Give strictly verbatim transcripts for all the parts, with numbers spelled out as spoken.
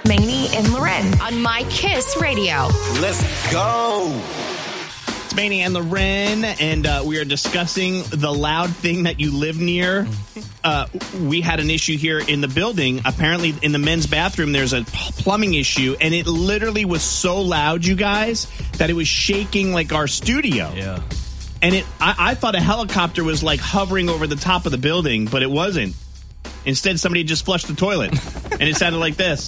Maney and Loren on My Kiss Radio. Let's go. It's Maney and Loren, and uh, we are discussing the loud thing that you live near. Uh, we had an issue here in the building. Apparently, in the men's bathroom, there's a plumbing issue, and it literally was so loud, you guys, that it was shaking like our studio. Yeah. And it, I, I thought a helicopter was like hovering over the top of the building, but it wasn't. Instead, somebody just flushed the toilet, and it sounded like this.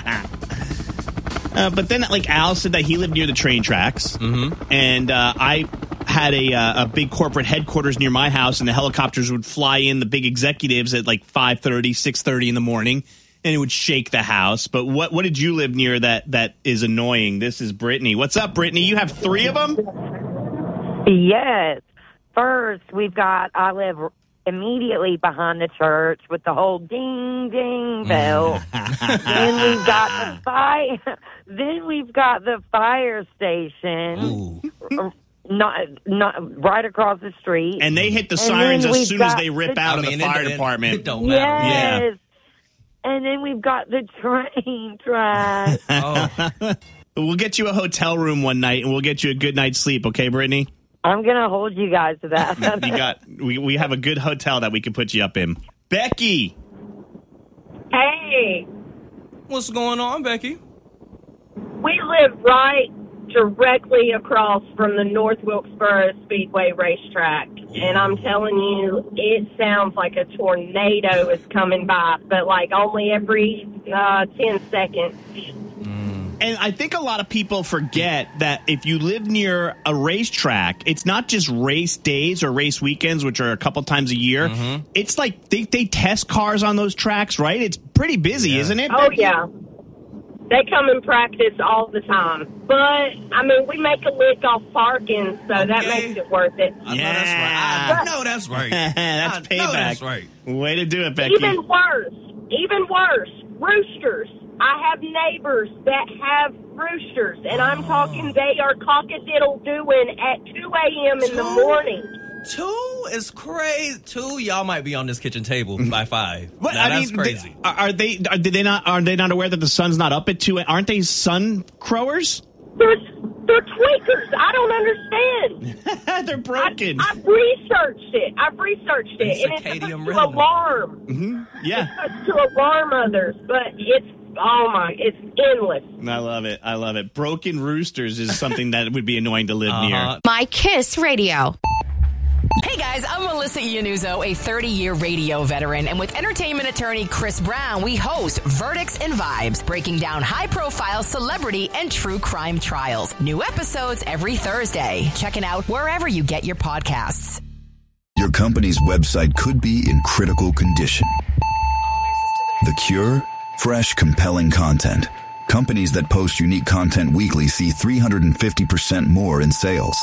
uh, but then, like, Al said that he lived near the train tracks, mm-hmm. and uh, I had a, uh, a big corporate headquarters near my house, and the helicopters would fly in, the big executives, at like five thirty, six thirty in the morning, and it would shake the house. But what what did you live near that that is annoying? This is Brittany. What's up, Brittany? You have three of them? Yes. First, we've got, I live immediately behind the church with the whole ding, ding bell. Then we've got the fire. Then we've got the fire station. Not, not right across the street. And they hit the sirens as soon as they rip out I of mean, the fire it, it, department. It don't matter. Yes. Yeah. And then we've got the train track. Oh. We'll get you a hotel room one night, and we'll get you a good night's sleep. Okay, Brittany? I'm going to hold you guys to that. you got. We, we have a good hotel that we can put you up in. Becky. Hey. What's going on, Becky? We live right directly across from the North Wilkesboro Speedway racetrack. And I'm telling you, it sounds like a tornado is coming by, but like only every uh, ten seconds. And I think a lot of people forget that if you live near a racetrack, it's not just race days or race weekends, which are a couple times a year. Mm-hmm. It's like they, they test cars on those tracks, right? It's pretty busy, yeah. isn't it? Oh, Becky? yeah. They come and practice all the time. But, I mean, we make a lick off parking, so okay. that makes it worth it. I yeah. know that's right. I know that's right. That's I payback. know that's right. Way to do it, Becky. Even worse. Even worse. Roosters. I have neighbors that have roosters, and I'm talking they are cock-a-diddle-doing at two a.m. in the morning. Two is crazy. Two, y'all might be on this kitchen table by five. What? Now, I that's mean, crazy. They, are they? Are they not? Are they not aware that the sun's not up at two? Aren't they sun crowers? They're, they're tweakers. I don't understand. They're broken. I, I've researched it. I've researched it, and, and it's to alarm. Mm-hmm. Yeah, it's to alarm others, but it's. Oh, my, it's endless. I love it. I love it. Broken roosters is something that would be annoying to live uh-huh. near. My Kiss Radio. Hey guys, I'm Melissa Iannuzzo, a thirty-year radio veteran, and with entertainment attorney Chris Brown, we host Verdicts and Vibes, breaking down high-profile celebrity and true crime trials. New episodes every Thursday. Check it out wherever you get your podcasts. Your company's website could be in critical condition. The cure? Fresh, compelling content. Companies that post unique content weekly see three hundred fifty percent more in sales.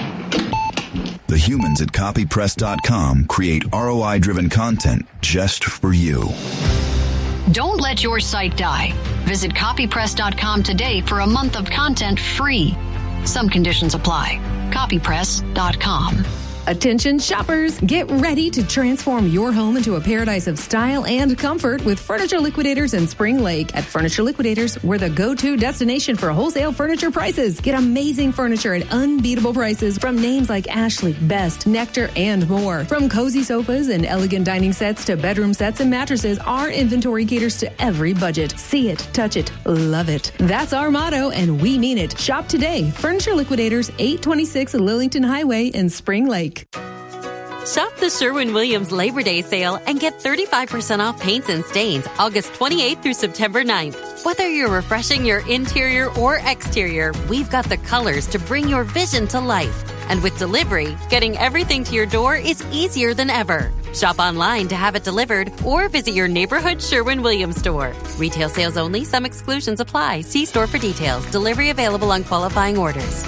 The humans at copy press dot com create R O I-driven content just for you. Don't let your site die. Visit copy press dot com today for a month of content free. Some conditions apply. copy press dot com. Attention shoppers, get ready to transform your home into a paradise of style and comfort with Furniture Liquidators in Spring Lake. At Furniture Liquidators, we're the go-to destination for wholesale furniture prices. Get amazing furniture at unbeatable prices from names like Ashley, Best, Nectar, and more. From cozy sofas and elegant dining sets to bedroom sets and mattresses, our inventory caters to every budget. See it, touch it, love it. That's our motto, and we mean it. Shop today. Furniture Liquidators, eight twenty-six Lillington Highway in Spring Lake. Shop the Sherwin-Williams Labor Day sale and get thirty-five percent off paints and stains August twenty-eighth through September ninth. Whether you're refreshing your interior or exterior, we've got the colors to bring your vision to life. And with delivery, getting everything to your door is easier than ever. Shop online to have it delivered or visit your neighborhood Sherwin-Williams store. Retail sales only. Some exclusions apply. See store for details. Delivery available on qualifying orders.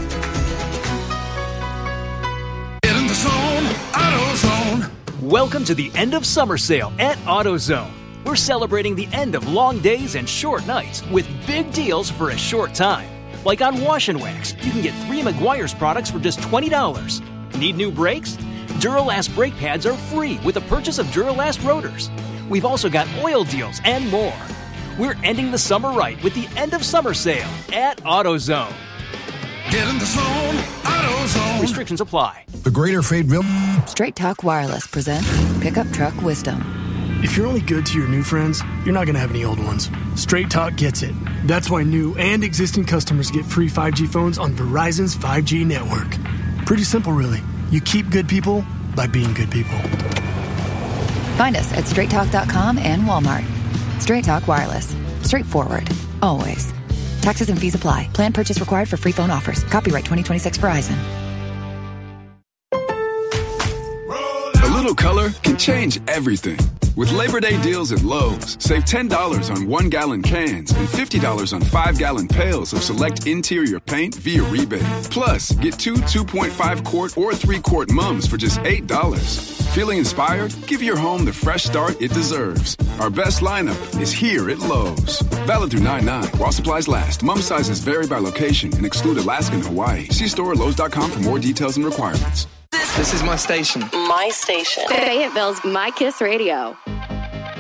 Welcome to the end of summer sale at AutoZone. We're celebrating the end of long days and short nights with big deals for a short time. Like on Wash and Wax, you can get three Meguiar's products for just twenty dollars. Need new brakes? Duralast brake pads are free with the purchase of Duralast rotors. We've also got oil deals and more. We're ending the summer right with the end of summer sale at AutoZone. Get in the zone, AutoZone. Restrictions apply. The Greater Fayetteville Straight Talk Wireless presents Pickup Truck Wisdom. If you're only good to your new friends, you're not going to have any old ones. Straight Talk gets it. That's why new and existing customers get free five G phones on Verizon's five G network. Pretty simple, really. You keep good people by being good people. Find us at straight talk dot com and Walmart. Straight Talk Wireless. Straightforward. Always. Taxes and fees apply. Plan purchase required for free phone offers. Copyright twenty twenty-six Verizon. A little color can change everything. With Labor Day deals at Lowe's, save ten dollars on one-gallon cans and fifty dollars on five-gallon pails of select interior paint via rebate. Plus, get two two point five quart or three quart mums for just eight dollars. Feeling inspired? Give your home the fresh start it deserves. Our best lineup is here at Lowe's. Valid through nine nine while supplies last. Mum sizes vary by location and exclude Alaska and Hawaii. See store at Lowe's dot com for more details and requirements. This is my station. My station. Fayetteville's My Kiss Radio.